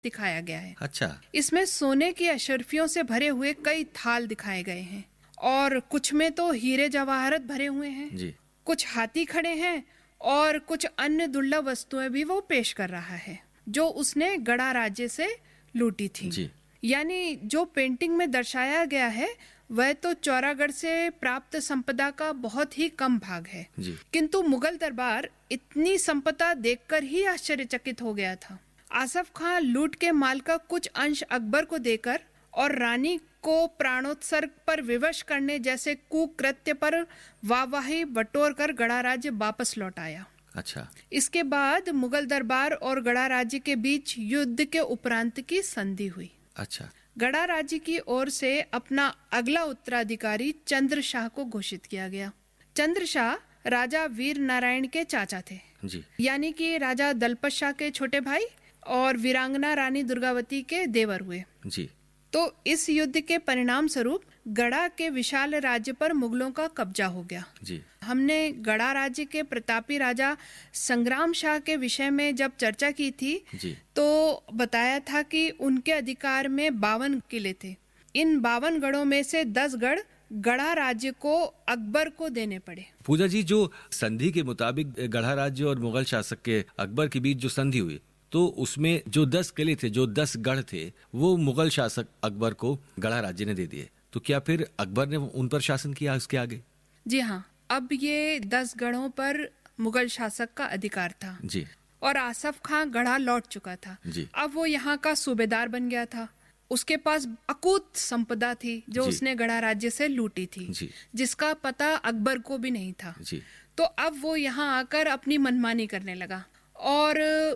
दिखाया गया है। अच्छा। इसमें सोने की अशर्फियों से भरे हुए कई थाल दिखाए गए हैं और कुछ में तो हीरे जवाहरत भरे हुए हैं जी। कुछ हाथी खड़े हैं और कुछ अन्य दुर्लभ वस्तुएं भी वो पेश कर रहा है जो उसने गड़ा राज्य से लूटी थी जी। यानी जो पेंटिंग में दर्शाया गया है वह तो चौरागढ़ से प्राप्त संपदा का बहुत ही कम भाग है जी। किंतु मुगल दरबार इतनी संपदा देखकर ही आश्चर्यचकित हो गया था। आसफ खान लूट के माल का कुछ अंश अकबर को देकर और रानी को प्राणोत्सर्ग पर विवश करने जैसे कुकृत्य पर वाहवाही बटोर कर गड़ा राज्य वापस लौट आया। अच्छा। इसके बाद मुगल दरबार और गड़ा राज्य के बीच युद्ध के उपरांत की संधि हुई। अच्छा। गड़ा राज्य की ओर से अपना अगला उत्तराधिकारी चंद्र शाह को घोषित किया गया। चंद्र शाह राजा वीर नारायण के चाचा थे जी। यानी कि राजा दलपत शाह के छोटे भाई और वीरांगना रानी दुर्गावती के देवर हुए। जी। तो इस युद्ध के परिणाम स्वरूप गड़ा के विशाल राज्य पर मुगलों का कब्जा हो गया। जी। हमने गड़ा राज्य के प्रतापी राजा संग्राम शाह के विषय में जब चर्चा की थी जी। तो बताया था कि उनके अधिकार में 52 किले थे। इन 52 गढ़ों में से 10 गढ़ गड़ा राज्य को अकबर को देने पड़े। पूजा जी, जो संधि के मुताबिक गढ़ा राज्य और मुगल शासक के अकबर के बीच जो संधि हुई तो उसमें जो 10 किले थे, जो 10 गढ़ थे, वो मुगल शासक अकबर को गढ़ा राज्य ने दे दिए। तो क्या फिर अकबर ने उन पर शासन किया उसके आगे? जी हाँ, अब ये 10 गढ़ों पर मुगल शासक का अधिकार था जी। और आसफ खान गढ़ा लौट चुका था जी। अब वो यहाँ का सूबेदार बन गया था। उसके पास अकूत संपदा थी जो उसने गढ़ा राज्य से लूटी थी जी। जिसका पता अकबर को भी नहीं था जी। तो अब वो यहाँ आकर अपनी मनमानी करने लगा और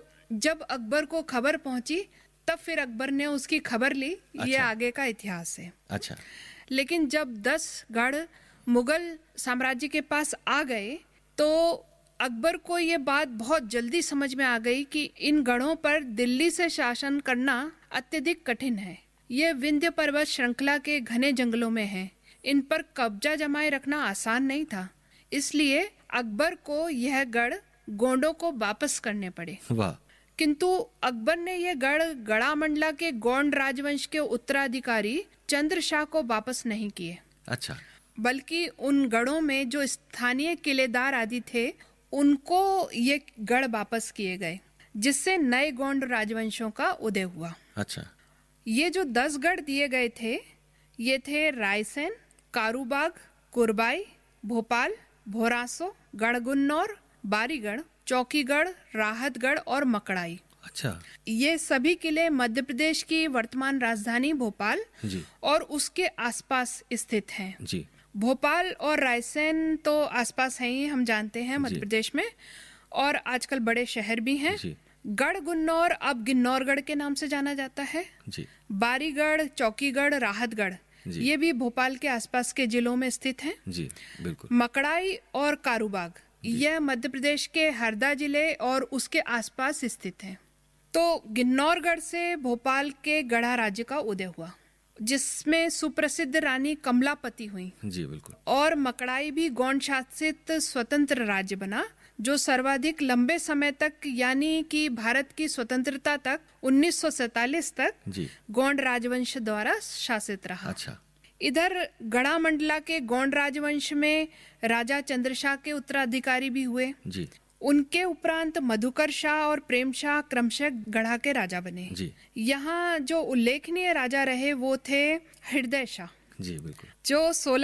जब अकबर को खबर पहुंची तब फिर अकबर ने उसकी खबर ली। अच्छा। ये आगे का इतिहास है। अच्छा। लेकिन जब 10 गढ़ मुगल साम्राज्य के पास आ गए तो अकबर को ये बात बहुत जल्दी समझ में आ गई कि इन गढ़ों पर दिल्ली से शासन करना अत्यधिक कठिन है। ये विंध्य पर्वत श्रृंखला के घने जंगलों में है। इन पर कब्जा जमाए रखना आसान नहीं था। इसलिए अकबर को यह गढ़ गोंडों को वापस करने पड़े। वाह। किंतु अकबर ने यह गढ़ गड़ा मंडला के गोंड राजवंश के उत्तराधिकारी चंद्र शाह को वापस नहीं किए। अच्छा। बल्कि उन गढ़ों में जो स्थानीय किलेदार आदि थे उनको ये गढ़ वापस किए गए जिससे नए गोंड राजवंशों का उदय हुआ। अच्छा। ये जो 10 गढ़ दिए गए थे ये थे रायसेन, कारूबाग, कुरबाई, भोपाल, भोरासो, गढ़गुन्नौर, बारीगढ़, चौकीगढ़, राहतगढ़ और मकड़ाई। अच्छा। ये सभी किले मध्य प्रदेश की वर्तमान राजधानी भोपाल जी। और उसके आसपास स्थित हैं। जी। भोपाल और रायसेन तो आसपास हैं ही, हम जानते हैं मध्य प्रदेश में, और आजकल बड़े शहर भी हैं। जी। गढ़गुन्नौर अब गिन्नौरगढ़ के नाम से जाना जाता है। जी। बारीगढ़, चौकीगढ़, राहतगढ़ ये भी भोपाल के आसपास के जिलों में स्थित हैं। जी बिल्कुल। मकड़ाई और कारूबाग यह मध्य प्रदेश के हरदा जिले और उसके आसपास स्थित हैं। तो गिन्नौरगढ़ से भोपाल के गढ़ा राज्य का उदय हुआ जिसमें सुप्रसिद्ध रानी कमलापति हुई। जी बिल्कुल। और मकड़ाई भी गौंड शासित स्वतंत्र राज्य बना जो सर्वाधिक लंबे समय तक यानी कि भारत की स्वतंत्रता तक 1947 तक जी। गौंड राजवंश द्वारा शासित रहा। अच्छा। इधर गढ़ा मंडला के गौंड राजवंश में राजा चंद्रशाह के उत्तराधिकारी भी हुए। जी। उनके उपरांत मधुकर शाह और प्रेम शाह क्रमशः गढ़ा के राजा बने। जी। यहाँ जो उल्लेखनीय राजा रहे वो थे हृदय शाह। जी बिल्कुल। जो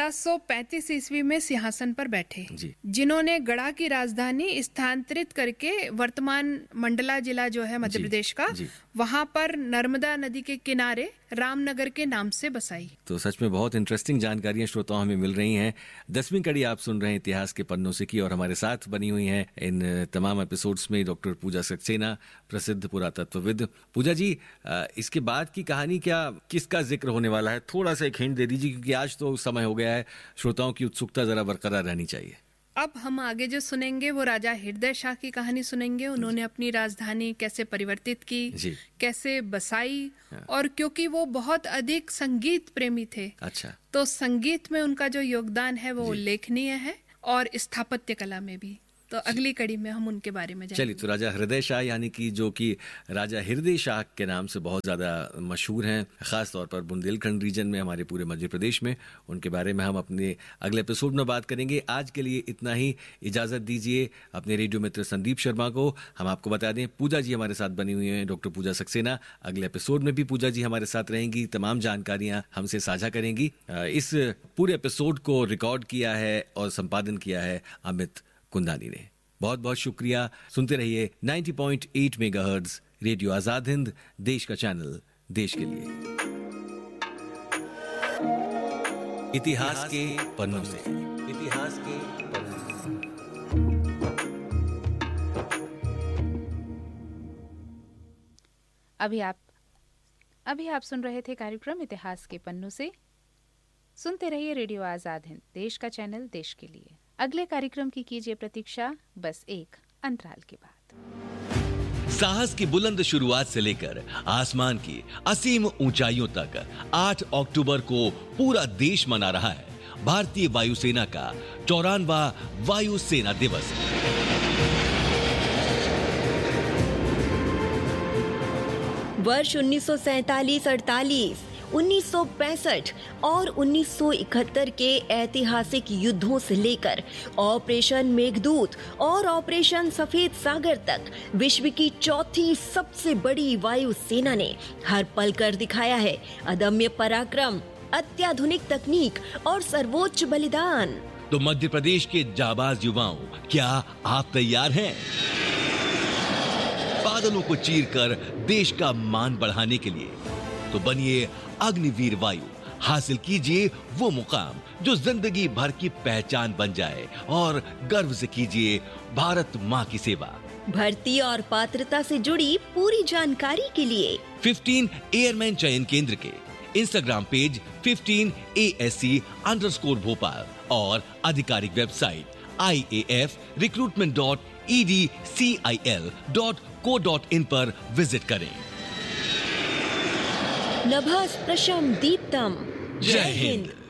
1635 ईस्वी में सिंहासन पर बैठे जी। जिन्होंने गढ़ा की राजधानी स्थानांतरित करके वर्तमान मंडला जिला जो है मध्य प्रदेश का वहां पर नर्मदा नदी के किनारे रामनगर के नाम से बसाई। तो सच में बहुत इंटरेस्टिंग जानकारियां श्रोताओं हमें मिल रही हैं। 10वीं कड़ी आप सुन रहे हैं इतिहास के पन्नों से की और हमारे साथ बनी हुई हैं इन तमाम एपिसोड्स में डॉक्टर पूजा सक्सेना, प्रसिद्ध पुरातत्वविद। पूजा जी, इसके बाद की कहानी क्या किसका जिक्र होने वाला है? थोड़ा सा एक हिंट दे दीजिए क्योंकि आज तो समय हो गया है, श्रोताओं की उत्सुकता जरा बरकरार रहनी चाहिए। अब हम आगे जो सुनेंगे वो राजा हृदय शाह की कहानी सुनेंगे। उन्होंने अपनी राजधानी कैसे परिवर्तित की, कैसे बसाई, और क्योंकि वो बहुत अधिक संगीत प्रेमी थे अच्छा तो संगीत में उनका जो योगदान है वो उल्लेखनीय है और स्थापत्य कला में भी। तो अगली कड़ी में हम उनके बारे में जानेंगे। चलिए, तो राजा हृदय शाह यानी कि जो कि राजा हृदय शाह के नाम से बहुत ज़्यादा मशहूर हैं, ख़ास तौर पर बुंदेलखंड रीजन में, हमारे पूरे मध्य प्रदेश में, उनके बारे में हम अपने अगले एपिसोड में बात करेंगे। आज के लिए इतना ही, इजाज़त दीजिए अपने रेडियो मित्र संदीप शर्मा को। हम आपको बता दें, पूजा जी हमारे साथ बनी हुई हैं, डॉक्टर पूजा सक्सेना। अगले एपिसोड में भी पूजा जी हमारे साथ रहेंगी, तमाम जानकारियाँ हमसे साझा करेंगी। इस पूरे एपिसोड को रिकॉर्ड किया है और संपादन किया है अमित कुंदानी ने। बहुत बहुत शुक्रिया। सुनते रहिए 90.8 मेगाहर्ट्ज़ रेडियो आजाद हिंद, देश का चैनल, देश के लिए। इतिहास के पन्नों से, इतिहास के पन्नों से। अभी आप सुन रहे थे कार्यक्रम इतिहास के पन्नों से। सुनते रहिए रेडियो आजाद हिंद, देश का चैनल, देश के लिए। अगले कार्यक्रम की कीजिए प्रतीक्षा, बस एक अंतराल के बाद। साहस की बुलंद शुरुआत से लेकर आसमान की असीम ऊंचाइयों तक 8 अक्टूबर को पूरा देश मना रहा है भारतीय वायुसेना का 94वां वायुसेना दिवस। वर्ष 1947-48, 1965 और 1971 के ऐतिहासिक युद्धों से लेकर ऑपरेशन मेघदूत और ऑपरेशन सफेद सागर तक विश्व की चौथी सबसे बड़ी वायुसेना ने हर पल कर दिखाया है अदम्य पराक्रम, अत्याधुनिक तकनीक और सर्वोच्च बलिदान। तो मध्य प्रदेश के जाबाज युवाओं, क्या आप तैयार हैं? बादलों को चीरकर देश का मान बढ़ाने के लिए तो बनिए अग्निवीर वायु। हासिल कीजिए वो मुकाम जो जिंदगी भर की पहचान बन जाए और गर्व से कीजिए भारत माँ की सेवा। भर्ती और पात्रता से जुड़ी पूरी जानकारी के लिए 15 एयरमैन चयन केंद्र के इंस्टाग्राम पेज 15 ASC _ और आधिकारिक वेबसाइट iafrecruitment.edcil.co.in पर विजिट करें। नभः स्पृशं दीप्तम्। जय हिंद।